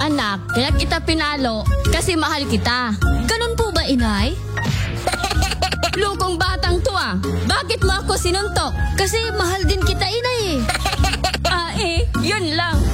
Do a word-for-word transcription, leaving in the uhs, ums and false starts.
Anak, kaya kita pinalo kasi mahal kita. Ganun po ba, inay? Lukong batang to ah. Bakit mo ako sinuntok? Kasi mahal din kita, inay eh. Ah eh, yun lang.